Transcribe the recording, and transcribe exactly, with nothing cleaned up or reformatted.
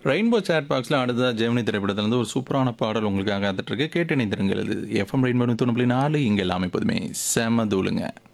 Rainbow chat பாக்ஸில் அடுத்ததா ஜெமினி திரைப்படத்திலிருந்து ஒரு சூப்பரான பாடல் உங்களுக்காக காத்துட்டு இருக்கு. கேட்டு இணைந்திருங்கள். இது எஃப்எம் ரெயின்போ தொண்ணூறு புள்ளி நாலு இங்கே எல்லாமே எப்போதுமே செம தூளுங்க.